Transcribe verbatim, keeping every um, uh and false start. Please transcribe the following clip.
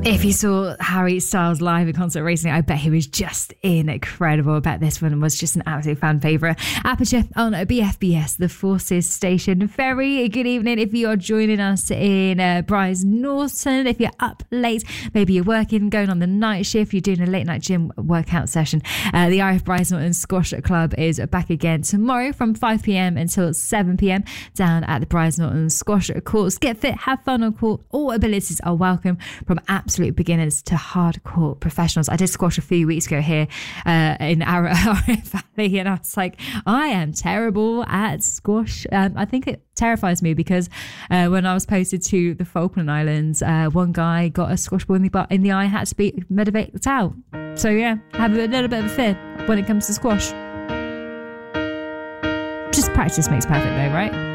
If you saw Harry Styles live in concert recently, I bet he was just incredible. I bet this one was just an absolute fan favourite. Aperture on B F B S, the Forces Station. Very good evening if you are joining us in uh, Brize Norton. If you're up late, maybe you're working, going on the night shift, you're doing a late night gym workout session. Uh, the I F Brize Norton Squash Club is back again tomorrow from five p.m. until seven p.m. down at the Brize Norton Squash Courts. Get fit, have fun on court. All abilities are welcome, from absolute beginners to hardcore professionals. I did squash a few weeks ago here uh, in our Valley, and I was like, I am terrible at squash. Um, I think it terrifies me because uh, when I was posted to the Falkland Islands, uh, one guy got a squash ball in the butt in the eye, had to be medivated out. So yeah, have a little bit of a fear when it comes to squash. Just practice makes perfect though, right?